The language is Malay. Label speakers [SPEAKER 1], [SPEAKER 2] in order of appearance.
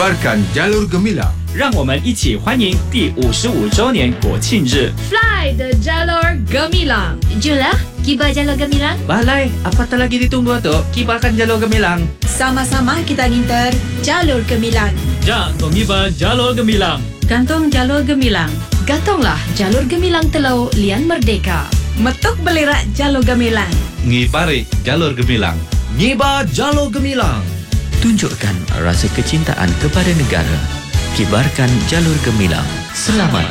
[SPEAKER 1] Kibarkan jalur gemilang.
[SPEAKER 2] 让我们一起欢迎第55周年国庆日。
[SPEAKER 3] Fly the Jalur Gemilang.
[SPEAKER 4] Julah, kibar jalur gemilang.
[SPEAKER 2] Balai, apa lagi ditunggu tu? Kibarkan jalur gemilang.
[SPEAKER 3] Sama-sama kita nginter Jalur Gemilang.
[SPEAKER 2] Ja, mengibar jalur gemilang.
[SPEAKER 3] Gantung Jalur Gemilang.
[SPEAKER 4] Gantunglah jalur gemilang telau lian merdeka.
[SPEAKER 3] Metuk belirak Jalur Gemilang.
[SPEAKER 5] Ngibari jalur gemilang.
[SPEAKER 6] Ngibar jalur gemilang.
[SPEAKER 7] Tunjukkan rasa kecintaan kepada negara. Kibarkan jalur gemilang. Selamat